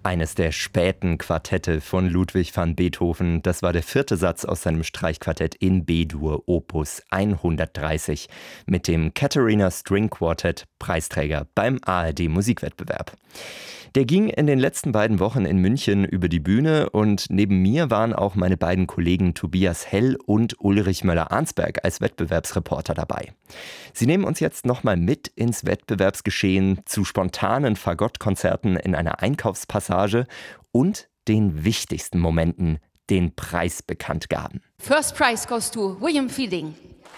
Eines der späten Quartette von Ludwig van Beethoven. Das war der 4. Satz aus seinem Streichquartett in B-Dur, Opus 130, mit dem Katharina String Quartet, Preisträger beim ARD-Musikwettbewerb. Der ging in den letzten beiden Wochen in München über die Bühne und neben mir waren auch meine beiden Kollegen Tobias Hell und Ulrich Möller-Arnsberg als Wettbewerbsreporter dabei. Sie nehmen uns jetzt nochmal mit ins Wettbewerbsgeschehen zu spontanen Fagottkonzerten in einer Einkaufspassage und den wichtigsten Momenten, den Preisbekanntgaben. First prize goes to William Fielding.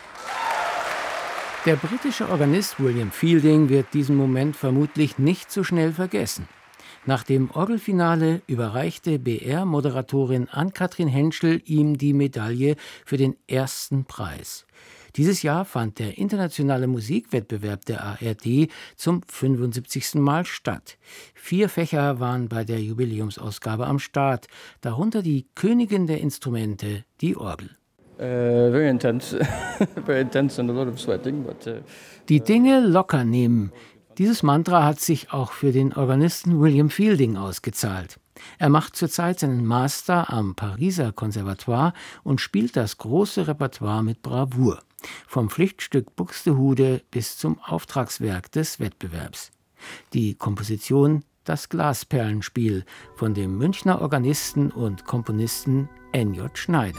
Der britische Organist William Fielding wird diesen Moment vermutlich nicht so schnell vergessen. Nach dem Orgelfinale überreichte BR-Moderatorin Ann-Kathrin Henschel ihm die Medaille für den ersten Preis. Dieses Jahr fand der internationale Musikwettbewerb der ARD zum 75. Mal statt. 4 Fächer waren bei der Jubiläumsausgabe am Start, darunter die Königin der Instrumente, die Orgel. Very intense. Very intense and a lot of sweating, but, Die Dinge locker nehmen. Dieses Mantra hat sich auch für den Organisten William Fielding ausgezahlt. Er macht zurzeit seinen Master am Pariser Conservatoire und spielt das große Repertoire mit Bravour. Vom Pflichtstück Buxtehude bis zum Auftragswerk des Wettbewerbs. Die Komposition Das Glasperlenspiel von dem Münchner Organisten und Komponisten N.J. Schneider.